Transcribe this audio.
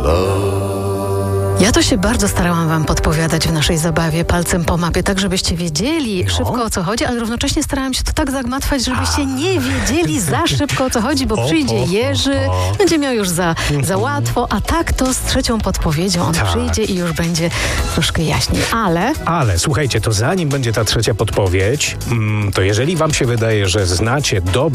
Ja to się bardzo starałam wam podpowiadać w naszej zabawie palcem po mapie, tak żebyście wiedzieli szybko o co chodzi, ale równocześnie starałam się to tak zagmatwać, żebyście nie wiedzieli za szybko o co chodzi, bo przyjdzie Jerzy, będzie miał już za łatwo, a tak to z trzecią podpowiedzią on przyjdzie i już będzie troszkę jaśniej, Ale słuchajcie, to zanim będzie ta trzecia podpowiedź, to jeżeli wam się wydaje, że znacie dobrze